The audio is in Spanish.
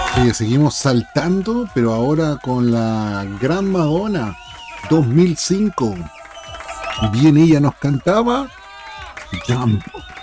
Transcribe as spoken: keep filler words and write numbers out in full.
Oye, seguimos saltando, pero ahora con la gran Madonna dos mil cinco. Bien, ella nos cantaba Jump.